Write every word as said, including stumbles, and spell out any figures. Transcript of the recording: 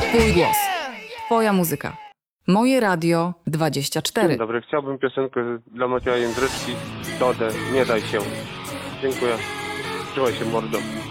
Twój głos. Twoja muzyka. Moje Radio dwadzieścia cztery. Dzień dobry, chciałbym piosenkę dla Macieja Jędryczki, Dodę, nie daj się. Dziękuję. Trzymaj się, mordo.